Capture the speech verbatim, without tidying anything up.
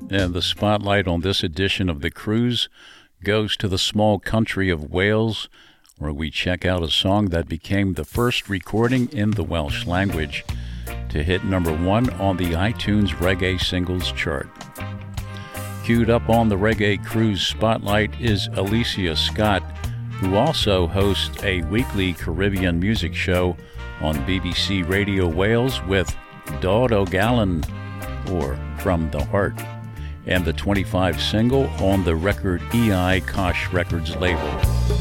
And the spotlight on this edition of The Cruise goes to the small country of Wales, where we check out a song that became the first recording in the Welsh language to hit number one on the iTunes Reggae Singles Chart. Queued up on the Reggae Cruise Spotlight is Alicia Scott, who also hosts a weekly Caribbean music show on B B C Radio Wales with Dod O'Gallan, or From the Heart, and the twenty-five single on the record E I Kosh Records label.